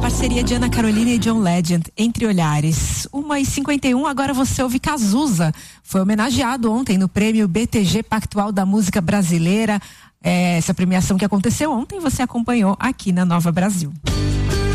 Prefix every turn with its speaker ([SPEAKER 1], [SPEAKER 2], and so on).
[SPEAKER 1] Parceria de Ana Carolina e John Legend, Entre Olhares. 1h51, agora você ouve Cazuza. Foi homenageado ontem no prêmio BTG Pactual da Música Brasileira. Essa premiação que aconteceu ontem, você acompanhou aqui na Nova Brasil.